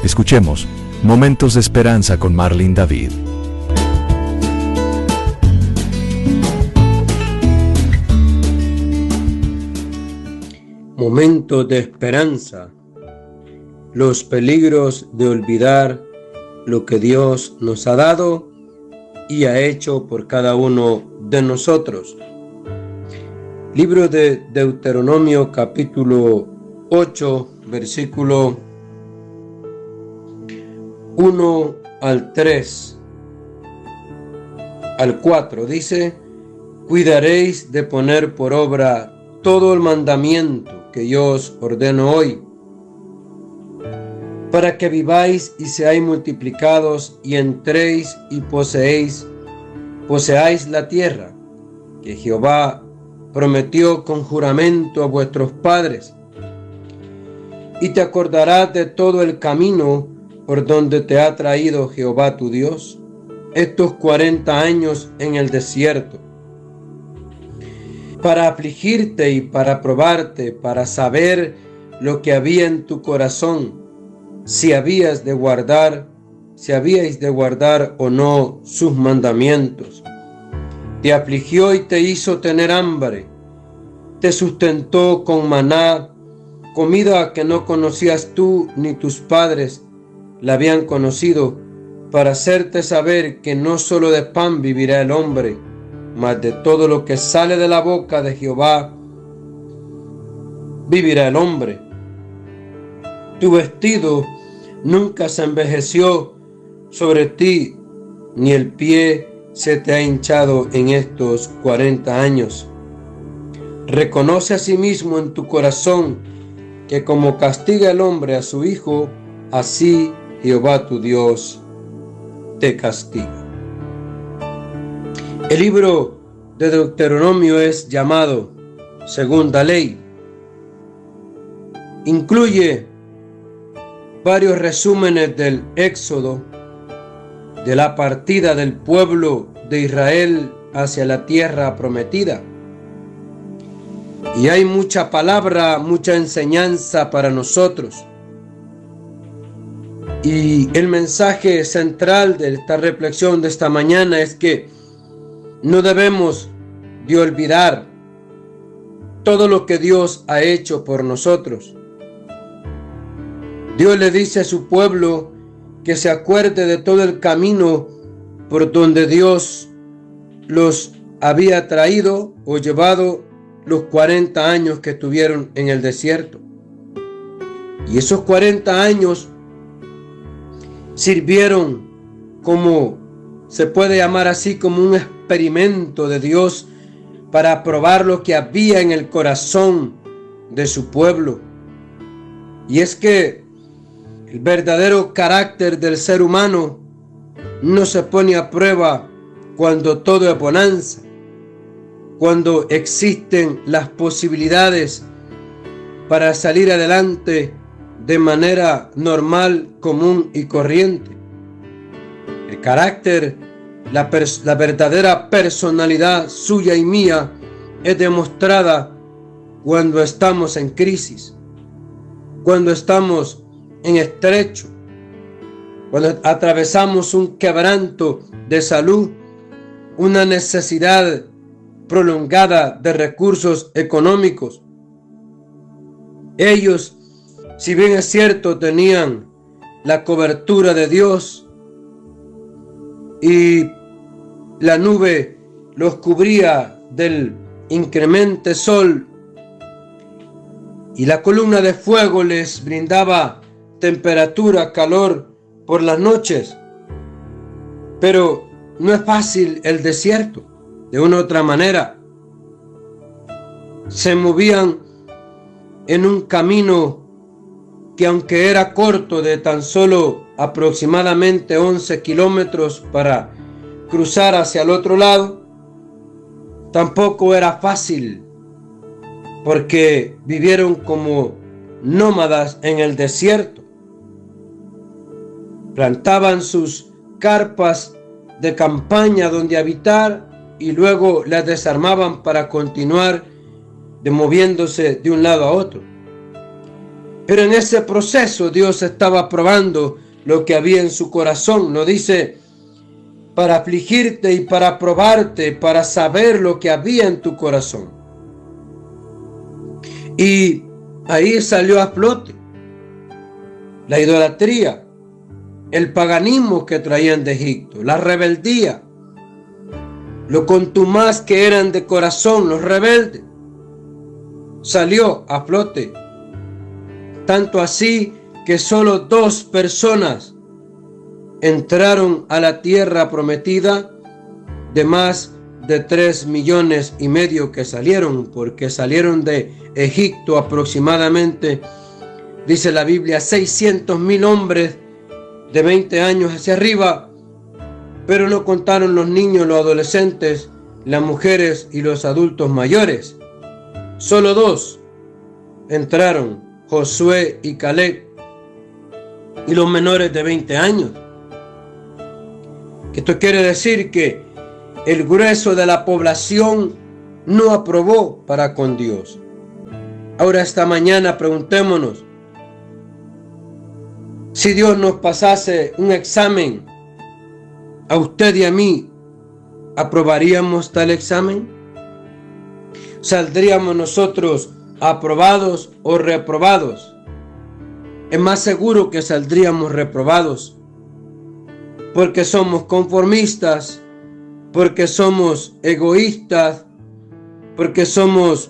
Escuchemos Momentos de Esperanza con Marlene David. Momentos de esperanza. Los peligros de olvidar lo que Dios nos ha dado y ha hecho por cada uno de nosotros. Libro de Deuteronomio, capítulo 8, versículo 1 al 3 al 4. Dice: cuidaréis de poner por obra todo el mandamiento que yo os ordeno hoy, para que viváis y seáis multiplicados y entréis y poseáis la tierra que Jehová prometió con juramento a vuestros padres. Y te acordarás de todo el camino por donde te ha traído Jehová tu Dios estos 40 años en el desierto, para afligirte y para probarte, para saber lo que había en tu corazón, si habíais de guardar o no sus mandamientos. Te afligió y te hizo tener hambre, te sustentó con maná, comida que no conocías tú ni tus padres la habían conocido, para hacerte saber que no solo de pan vivirá el hombre, mas de todo lo que sale de la boca de Jehová vivirá el hombre. Tu vestido nunca se envejeció sobre ti, ni el pie se te ha hinchado en estos 40 años. Reconoce a sí mismo en tu corazón que como castiga el hombre a su hijo, así Jehová tu Dios te castiga. El libro de Deuteronomio es llamado Segunda Ley. Incluye varios resúmenes del Éxodo, de la partida del pueblo de Israel hacia la tierra prometida. Y hay mucha palabra, mucha enseñanza para nosotros. Y el mensaje central de esta reflexión de esta mañana es que no debemos de olvidar todo lo que Dios ha hecho por nosotros. Dios le dice a su pueblo que se acuerde de todo el camino por donde Dios los había traído o llevado los 40 años que estuvieron en el desierto. Y esos 40 años sirvieron como, se puede llamar así, como un experimento de Dios para probar lo que había en el corazón de su pueblo. Y es que el verdadero carácter del ser humano no se pone a prueba cuando todo es bonanza, cuando existen las posibilidades para salir adelante de manera normal, común y corriente. El carácter, la verdadera personalidad suya y mía es demostrada cuando estamos en crisis, cuando estamos en estrecho, cuando atravesamos un quebranto de salud, una necesidad prolongada de recursos económicos. Ellos, si bien es cierto, tenían la cobertura de Dios y la nube los cubría del inclemente sol y la columna de fuego les brindaba temperatura, calor por las noches. Pero no es fácil el desierto. De una u otra manera, se movían en un camino que, aunque era corto, de tan solo aproximadamente 11 kilómetros para cruzar hacia el otro lado, tampoco era fácil, porque vivieron como nómadas en el desierto. Plantaban sus carpas de campaña donde habitar y luego las desarmaban para continuar moviéndose de un lado a otro. Pero en ese proceso Dios estaba probando lo que había en su corazón. No dice para afligirte y para probarte, para saber lo que había en tu corazón. Y ahí salió a flote la idolatría, el paganismo que traían de Egipto, la rebeldía, lo contumaz que eran de corazón, los rebeldes. Salió a flote. Tanto así que solo 2 personas entraron a la tierra prometida de más de 3,5 millones que salieron, porque salieron de Egipto aproximadamente, dice la Biblia, 600,000 hombres de 20 años hacia arriba, pero no contaron los niños, los adolescentes, las mujeres y los adultos mayores. Solo 2 entraron, Josué y Caleb, y los menores de 20 años. Esto quiere decir que el grueso de la población no aprobó para con Dios. Ahora esta mañana preguntémonos, si Dios nos pasase un examen a usted y a mí, ¿aprobaríamos tal examen? ¿Saldríamos nosotros aprobados o reprobados? Es más seguro que saldríamos reprobados, porque somos conformistas, porque somos egoístas, porque somos,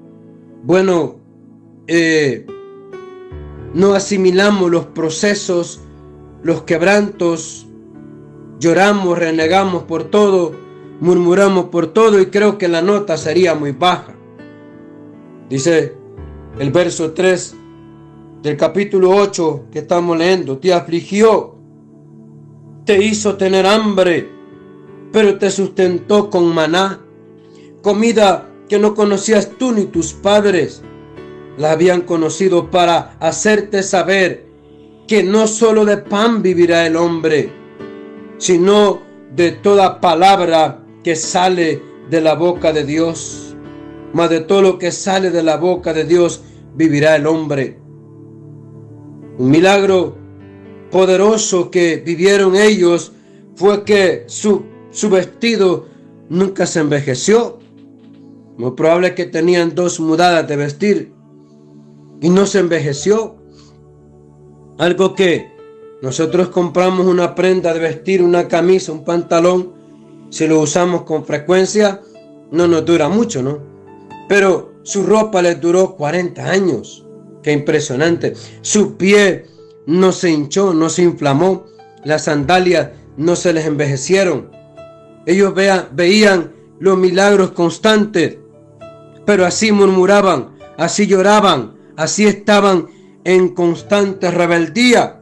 no asimilamos los procesos, los quebrantos, lloramos, renegamos por todo, murmuramos por todo, y creo que la nota sería muy baja. Dice el verso 3 del capítulo 8 que estamos leyendo: te afligió, te hizo tener hambre, pero te sustentó con maná, comida que no conocías tú ni tus padres la habían conocido, para hacerte saber que no solo de pan vivirá el hombre, sino de toda palabra que sale de la boca de Dios. Mas de todo lo que sale de la boca de Dios vivirá el hombre. Un milagro poderoso que vivieron ellos fue que su vestido nunca se envejeció. Muy probable que tenían 2 mudadas de vestir y no se envejeció. Algo que nosotros compramos una prenda de vestir, una camisa, un pantalón, si lo usamos con frecuencia, no nos dura mucho, ¿no? Pero su ropa les duró 40 años. Qué impresionante. Su pie no se hinchó, no se inflamó. Las sandalias no se les envejecieron. Ellos veían los milagros constantes, pero así murmuraban, así lloraban, así estaban en constante rebeldía.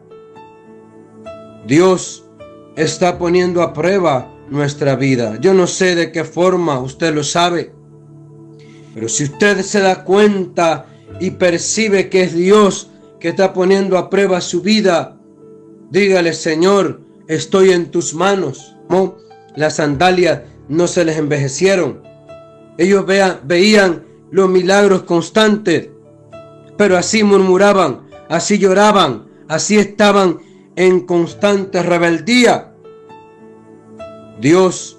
Dios está poniendo a prueba nuestra vida. Yo no sé de qué forma, usted lo sabe, pero si usted se da cuenta y percibe que es Dios que está poniendo a prueba su vida, dígale: Señor, estoy en tus manos. ¿No? Las sandalias no se les envejecieron. Ellos veían los milagros constantes, pero así murmuraban, así lloraban, así estaban en constante rebeldía. Dios